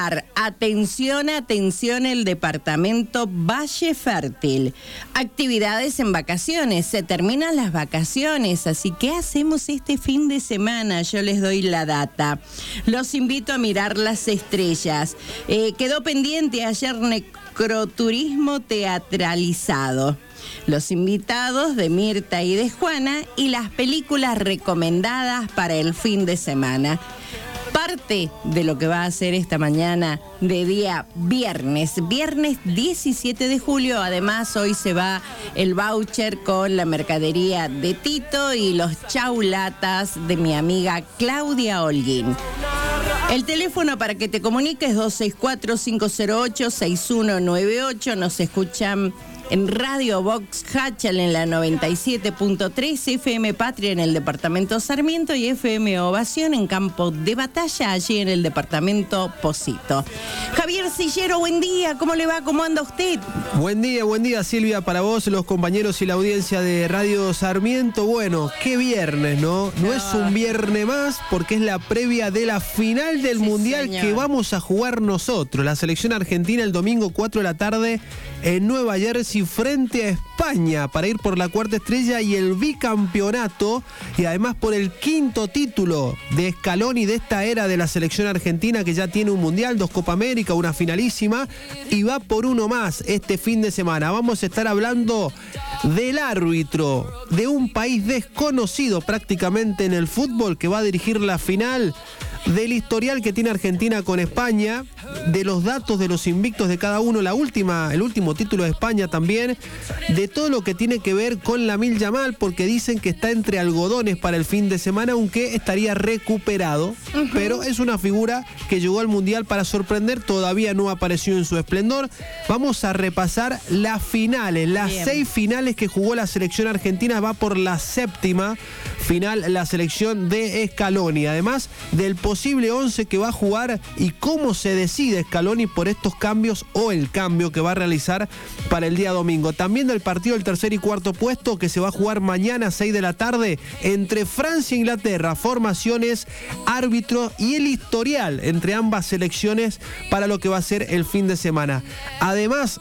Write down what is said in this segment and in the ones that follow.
contar. Atención, atención, el departamento Valle Fértil. Actividades en vacaciones. Se terminan las vacaciones, así que ¿qué hacemos este fin de semana? Yo les doy la data. Los invito a mirar las estrellas. Quedó pendiente ayer necroturismo teatralizado. Los invitados de Mirta y de Juana y las películas recomendadas para el fin de semana. Parte de lo que va a hacer esta mañana de día viernes 17 de julio. Además, hoy se va el voucher con la mercadería de Tito y los chaulatas de mi amiga Claudia Holguín. El teléfono para que te comuniques es 264-508-6198. Nos escuchan en Radio Vox Hachal en la 97.3, FM Patria en el departamento Sarmiento y FM Ovación en Campo de Batalla, allí en el departamento Pocito. Javier Sillero, buen día, ¿cómo le va? ¿Cómo anda usted? Buen día Silvia, para vos, los compañeros y la audiencia de Radio Sarmiento. Bueno, qué viernes, ¿no? No es un viernes más porque es la previa de la final del Mundial, señor, que vamos a jugar nosotros, la selección argentina, el domingo 4 de la tarde en Nueva Jersey frente a España para ir por la cuarta estrella y el bicampeonato, y además por el quinto título de Scaloni de esta era de la selección argentina, que ya tiene un Mundial, 2 Copa América, una finalísima, y va por uno más este fin de semana. Vamos a estar hablando del árbitro de un país desconocido prácticamente en el fútbol que va a dirigir la final, del historial que tiene Argentina con España, de los datos de los invictos de cada uno, el último título de España también, de todo lo que tiene que ver con Lamine Yamal, porque dicen que está entre algodones para el fin de semana, aunque estaría recuperado, pero es una figura que llegó al Mundial para sorprender, todavía no apareció en su esplendor. Vamos a repasar las finales, las 6 finales que jugó la selección argentina, va por la 7ª final la selección de Scaloni, además del posible 11 que va a jugar y cómo se decide Scaloni por estos cambios o el cambio que va a realizar para el día domingo. También del partido del tercer y cuarto puesto que se va a jugar mañana a 6 de la tarde entre Francia e Inglaterra, formaciones, árbitros y el historial entre ambas selecciones para lo que va a ser el fin de semana. Además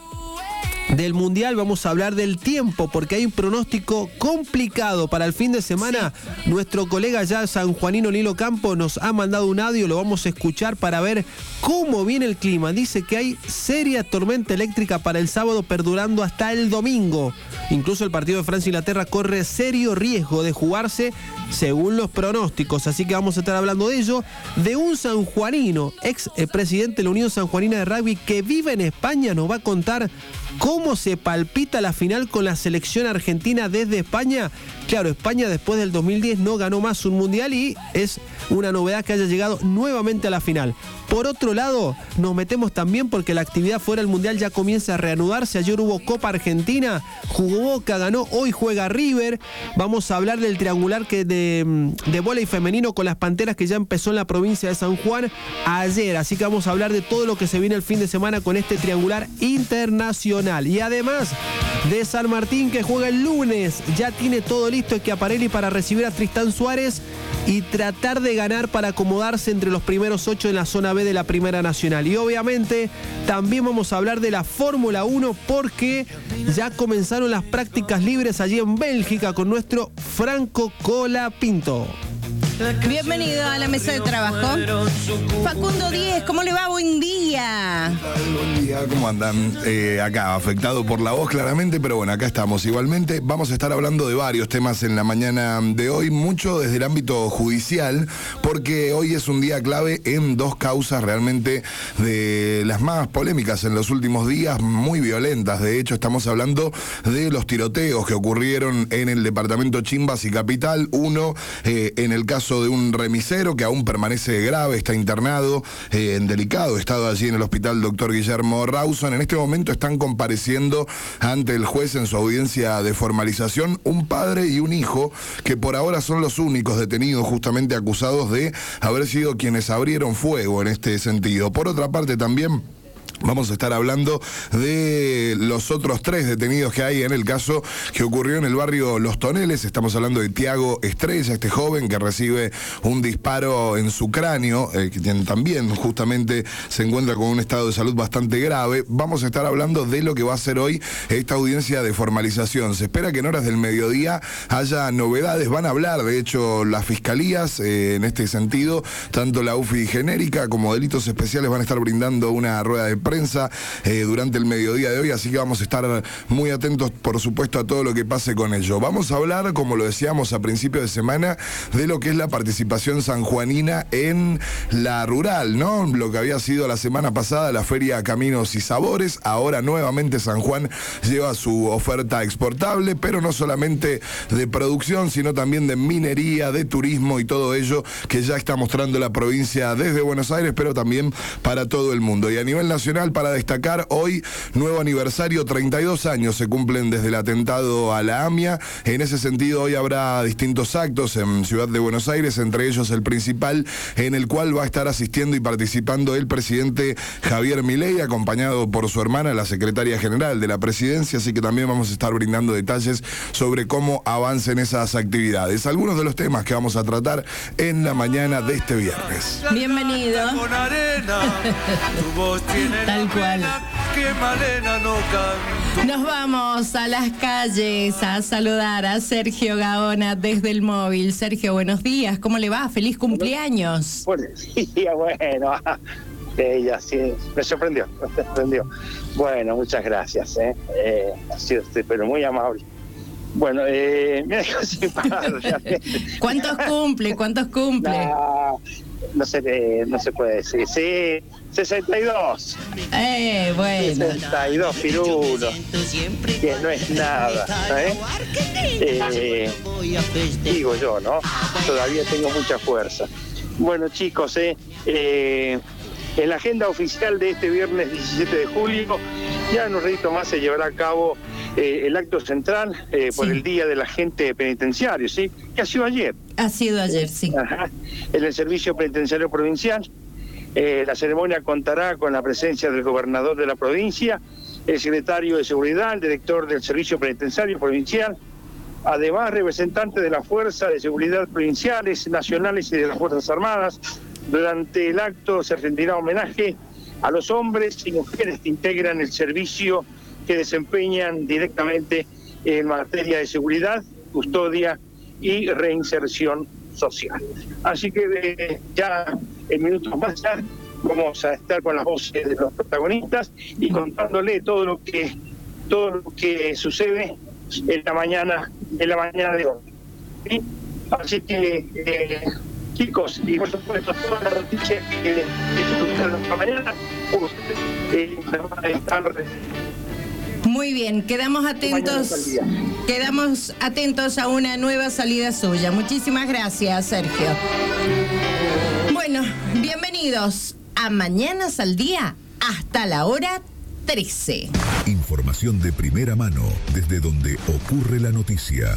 del Mundial vamos a hablar del tiempo, porque hay un pronóstico complicado para el fin de semana. Sí. Nuestro colega ya sanjuanino Lilo Campo nos ha mandado un audio, lo vamos a escuchar para ver cómo viene el clima. Dice que hay seria tormenta eléctrica para el sábado perdurando hasta el domingo. Incluso el partido de Francia-Inglaterra corre serio riesgo de jugarse según los pronósticos, así que vamos a estar hablando de ello, de un sanjuanino, ex presidente de la Unión Sanjuanina de Rugby que vive en España, nos va a contar cómo se palpita la final con la selección argentina desde España. Claro, España después del 2010 no ganó más un mundial y es una novedad que haya llegado nuevamente a la final. Por otro lado, nos metemos también porque la actividad fuera del mundial ya comienza a reanudarse. Ayer hubo Copa Argentina, jugó Boca, ganó, hoy juega River. Vamos a hablar del triangular que de vóley femenino con las Panteras que ya empezó en la provincia de San Juan ayer. Así que vamos a hablar de todo lo que se viene el fin de semana con este triangular internacional. Y además de San Martín que juega el lunes, ya tiene todo listo Schiaparelli para recibir a Tristán Suárez y tratar de ganar para acomodarse entre los primeros 8 en la zona B de la Primera Nacional. Y obviamente también vamos a hablar de la Fórmula 1 porque ya comenzaron las prácticas libres allí en Bélgica con nuestro Franco Colapinto. Bienvenido a la mesa de trabajo. Facundo Díez, ¿cómo le va? Buen día. Buen día, ¿cómo andan? Acá, afectado por la voz claramente, pero bueno, acá estamos. Igualmente vamos a estar hablando de varios temas en la mañana de hoy, mucho desde el ámbito judicial, porque hoy es un día clave en 2 causas realmente de las más polémicas en los últimos días, muy violentas. De hecho, estamos hablando de los tiroteos que ocurrieron en el departamento Chimbas y Capital. Uno en el caso de un remisero que aún permanece grave, está internado en delicado estado allí en el hospital Dr. Guillermo Rawson. En este momento están compareciendo ante el juez en su audiencia de formalización un padre y un hijo que por ahora son los únicos detenidos justamente acusados de haber sido quienes abrieron fuego en este sentido. Por otra parte también Vamos a estar hablando de los otros 3 detenidos que hay en el caso que ocurrió en el barrio Los Toneles. Estamos hablando de Tiago Estrella, este joven que recibe un disparo en su cráneo, que también justamente se encuentra con un estado de salud bastante grave. Vamos a estar hablando de lo que va a ser hoy esta audiencia de formalización. Se espera que en horas del mediodía haya novedades. Van a hablar, de hecho, las fiscalías en este sentido, tanto la UFI genérica como delitos especiales van a estar brindando una rueda de prensa durante el mediodía de hoy, así que vamos a estar muy atentos, por supuesto, a todo lo que pase con ello. Vamos a hablar, como lo decíamos a principio de semana, de lo que es la participación sanjuanina en la rural, ¿no? Lo que había sido la semana pasada la Feria Caminos y Sabores. Ahora nuevamente San Juan lleva su oferta exportable, pero no solamente de producción, sino también de minería, de turismo y todo ello que ya está mostrando la provincia desde Buenos Aires, pero también para todo el mundo. Y a nivel nacional, para destacar, hoy, nuevo aniversario, 32 años se cumplen desde el atentado a la AMIA. En ese sentido, hoy habrá distintos actos en Ciudad de Buenos Aires, entre ellos el principal, en el cual va a estar asistiendo y participando el presidente Javier Milei, acompañado por su hermana, la secretaria general de la presidencia, así que también vamos a estar brindando detalles sobre cómo avancen esas actividades. Algunos de los temas que vamos a tratar en la mañana de este viernes. Bienvenido. Tal cual. Nos vamos a las calles a saludar a Sergio Gaona desde el móvil. Sergio, buenos días. ¿Cómo le va? ¡Feliz cumpleaños! Buenos días, bueno. Ella sí, me sorprendió. Bueno, muchas gracias. Ha sido pero muy amable. Bueno, me dejó sin palabras realmente. ¿Cuántos cumple? No se puede decir. Sí, 62. Bueno. 62 pirulos, que no es nada. Digo yo, ¿no? Todavía tengo mucha fuerza. Bueno, chicos, en la agenda oficial de este viernes 17 de julio, ya en un ratito más se llevará a cabo el acto central por el Día del Agente Penitenciario, ¿sí? Que ha sido ayer. Ha sido ayer, sí. Ajá. En el Servicio Penitenciario Provincial. La ceremonia contará con la presencia del gobernador de la provincia, el secretario de Seguridad, el director del Servicio Penitenciario Provincial, además representantes de la Fuerza de Seguridad provinciales, nacionales y de las Fuerzas Armadas. Durante el acto se rendirá homenaje a los hombres y mujeres que integran el servicio, que desempeñan directamente en materia de seguridad, custodia y reinserción social. Así que ya en minutos más ya vamos a estar con las voces de los protagonistas y contándole todo lo que sucede en la mañana de hoy. ¿Sí? Así que chicos, y por supuesto todas las noticias que suceden esta mañana, van a estar. Muy bien, quedamos atentos a una nueva salida suya. Muchísimas gracias, Sergio. Bueno, bienvenidos a Mañanas al Día hasta la hora 13. Información de primera mano desde donde ocurre la noticia.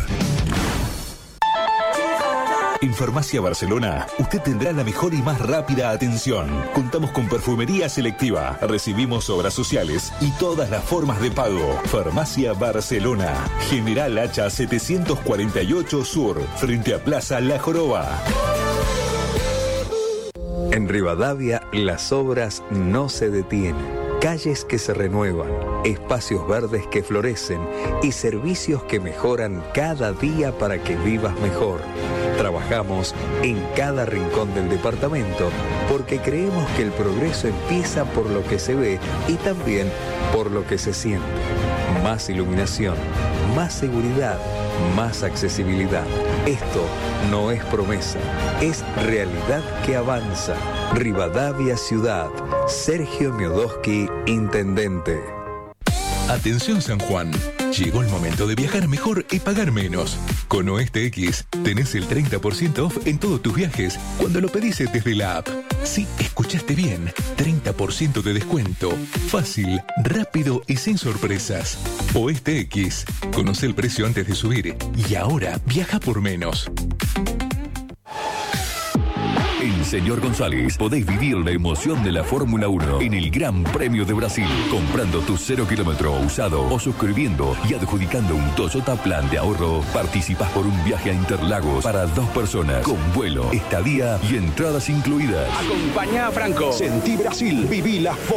En Farmacia Barcelona, usted tendrá la mejor y más rápida atención. Contamos con perfumería selectiva, recibimos obras sociales y todas las formas de pago. Farmacia Barcelona, General Hacha 748 Sur, frente a Plaza La Joroba. En Rivadavia, las obras no se detienen. Calles que se renuevan, espacios verdes que florecen y servicios que mejoran cada día para que vivas mejor. Trabajamos en cada rincón del departamento porque creemos que el progreso empieza por lo que se ve y también por lo que se siente. Más iluminación, más seguridad, más accesibilidad. Esto no es promesa, es realidad que avanza. Rivadavia Ciudad. Sergio Miodoski, Intendente. Atención San Juan, llegó el momento de viajar mejor y pagar menos. Con Oeste X tenés el 30% off en todos tus viajes cuando lo pedís desde la app. Sí, escuchaste bien, 30% de descuento. Fácil, rápido y sin sorpresas. Oeste X, conoce el precio antes de subir y ahora viaja por menos. En Señor González, podéis vivir la emoción de la Fórmula 1 en el Gran Premio de Brasil, comprando tu 0 kilómetro usado o suscribiendo y adjudicando un Toyota Plan de ahorro. Participas por un viaje a Interlagos para 2 personas, con vuelo, estadía y entradas incluidas. Acompañá a Franco. Sentí Brasil. Viví la